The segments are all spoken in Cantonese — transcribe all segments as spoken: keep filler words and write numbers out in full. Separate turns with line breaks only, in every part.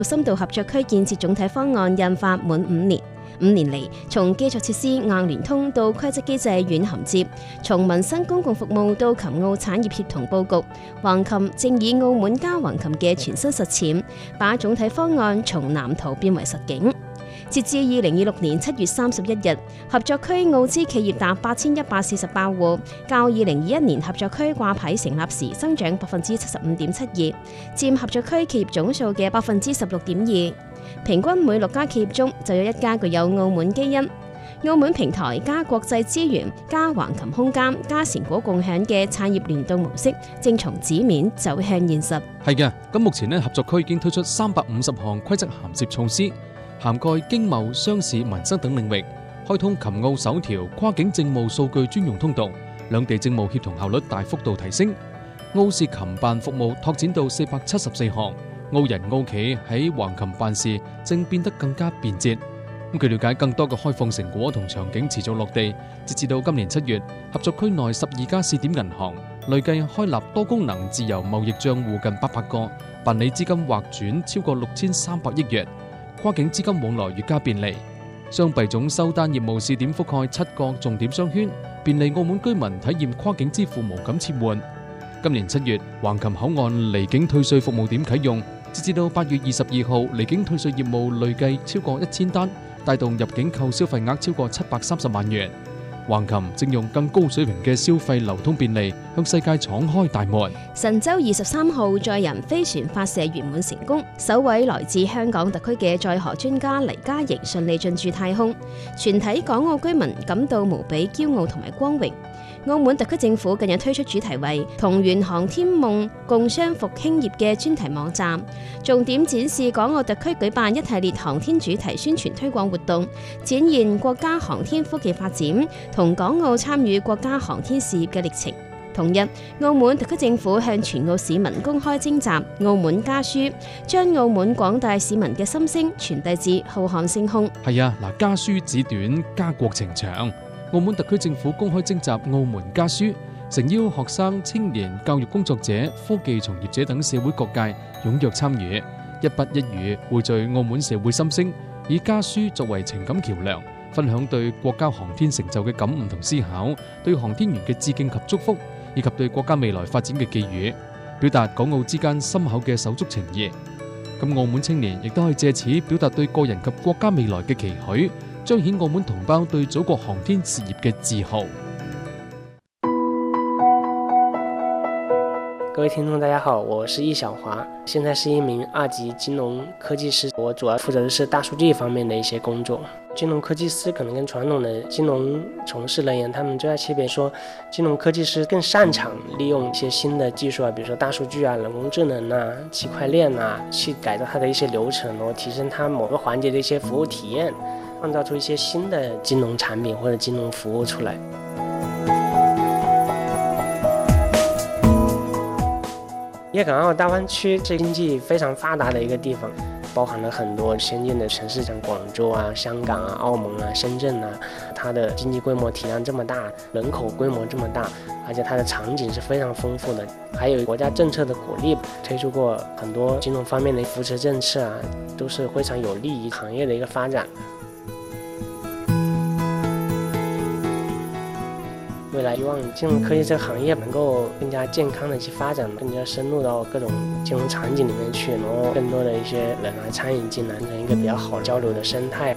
深度合作區建設總體方案印發滿五年。五年嚟，從基礎設施硬聯通到規則機制軟銜接，從民生公共服務到琴澳產業協同佈局，橫琴正以澳門加橫琴嘅全新實踐，把總體方案從藍圖變為實景。截至二零二六年七月三十一日，合作區澳資企業達八千一百四十八戶，較二零二一年合作區掛牌成立時增長百分之七十五點七二，佔合作區企業總數嘅百分之十六點二。平均每六家企業中就有一家具有澳門基因。澳門平台加國際資源加橫琴空間加成果共享嘅產業聯動模式，正從紙面走向現實。
係嘅，咁目前呢合作區已經推出三百五十項規則銜接措施，涵蓋經貿、商事、民生等領域，開通琴澳首條跨境政務數據專用通道，兩地政務協同效率大幅度提升。澳視琴辦服務拓展到四百七十四項。澳人澳企喺橫琴辦事正變得更加便捷。咁據了解，更多嘅開放成果同場景持續落地。截至到今年七月，合作區內十二家試點銀行累計開立多功能自由貿易賬戶近八百個，辦理資金劃轉超過六千三百億元，跨境資金往來越加便利。雙幣種收單業務試點覆蓋七個重點商圈，便利澳門居民體驗跨境支付無感切換。今年七月，橫琴口岸離境退稅服務點啟用。截至到八月二十二號，離境退稅業務累計超過一千單，帶動入境購消費額超過七百三十萬元。橫琴正用更高水平嘅消費流通便利，向世界敞開大門。
神舟二十三號載人飛船發射圓滿成功，首位來自香港特區嘅載荷專家黎嘉瑩順利進駐太空，全體港澳居民感到無比驕傲同埋光榮。澳門特區政府近日推出主題為同圓航天夢共商復興業嘅專題網站，重點展示港澳特區舉辦一系列航天主題宣傳推廣活動，展現國家航天科技發展同港澳參與國家航天事業嘅歷程。同日，澳門特區政府向全澳市民公開徵集《澳門家書》，將澳門廣大市民嘅心聲傳遞至浩瀚星空。
係啊，嗱，家書紙短，家國情長。澳門特區政府公開徵集《澳門家書》，誠邀學生、青年、教育工作者、科技從業者等社會各界踴躍參與，一筆一語匯聚澳門社會心聲，以家書作為情感橋梁，分享對國家航天成就嘅感悟同思考，對航天員嘅致敬及祝福，以及對國家未來發展嘅寄語，表達港澳之間深厚嘅手足情誼。咁澳門青年亦都可以借此表達對個人及國家未來嘅期許，彰顯澳門同胞對祖國航天事業嘅自豪。
各位聽眾大家好，我是易小華，現在是一名二級金融科技師，我主要負責的是大數據方面的一些工作。金融科技師可能跟傳統的金融從事人員，他們最大區別說，金融科技師更擅長利用一些新的技術啊，比如說大數據啊、人工智能啊、區塊鏈啊，去改造它的一些流程，然後提升它某個環節的一些服務體驗，創造出一些新的金融產品或者金融服務出來。粵港澳大灣區是經濟非常發達的一個地方，包含了很多先進的城市，像廣州啊、香港啊、澳門啊、深圳啊，它的經濟規模體量這麼大，人口規模這麼大，而且它的場景是非常豐富的，還有國家政策的鼓勵，推出過很多金融方面的扶持政策啊，都是非常有利於行業的一個發展。未來希望金融科技這個行業能夠更加健康的去發展，更加深入到各種金融場景裡面去，然後更多的一些人來參與進來，成一個比較好交流的生態。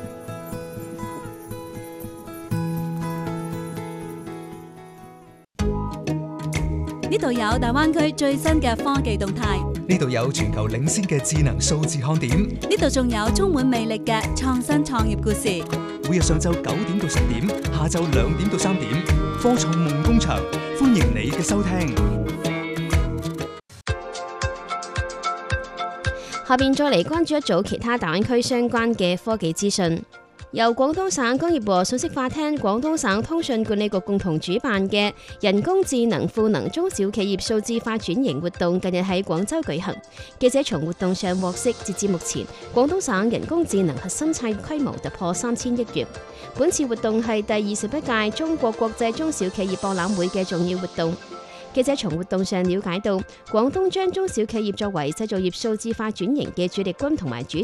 呢度有大灣區最新嘅科技動態，
呢度有全球領先嘅智能數字看點，
呢度仲有充滿魅力嘅創新創業故事。
每日上晝九點到十點，下晝兩點到三點，科創夢工場，歡迎你嘅收聽。
下邊再嚟關注一組其他大灣區相關嘅科技資訊。由廣東省工業和信息化廳、廣東省通訊管理局共同主辦嘅人工智能賦能中小企業數字化轉型活動，近日喺廣州舉行。記者從活動上獲悉，截至目前，廣東省人工智能核心產業規模突破三千億元。本次活動係第二十一屆中國國際中小企業博覽會嘅重要活動。 記者從活動上了解到，廣東將中小企業作為製造業數字化轉型嘅主力軍同埋主